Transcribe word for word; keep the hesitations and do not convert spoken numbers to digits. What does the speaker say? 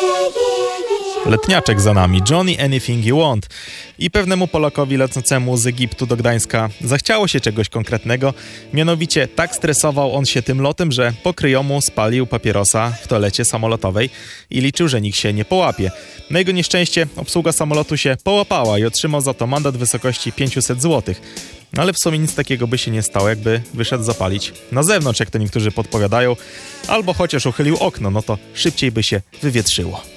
Letniaczek za nami, Johnny Anything You Want. I pewnemu Polakowi lecącemu z Egiptu do Gdańska zachciało się czegoś konkretnego. Mianowicie tak stresował on się tym lotem, że po kryjomu spalił papierosa w toalecie samolotowej i liczył, że nikt się nie połapie. Na jego nieszczęście obsługa samolotu się połapała i otrzymał za to mandat w wysokości pięćset złotych. No ale w sumie nic takiego by się nie stało, jakby wyszedł zapalić na zewnątrz, jak to niektórzy podpowiadają, albo chociaż uchylił okno, no to szybciej by się wywietrzyło.